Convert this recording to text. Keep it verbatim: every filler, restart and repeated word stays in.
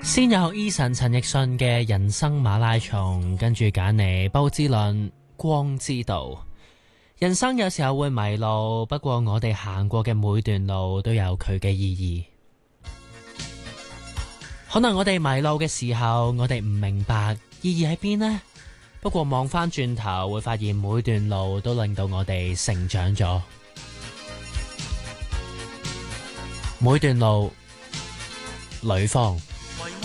先有 Eason 陳奕迅嘅人生馬拉松，跟住揀嚟包之倫光之道。人生有時候會迷路，不過我哋行過嘅每段路都有佢嘅意義。可能我哋迷路嘅時候，我哋唔明白意義喺邊呢？不過望翻轉頭，會發現每段路都令到我哋成長咗。每段路，呂方。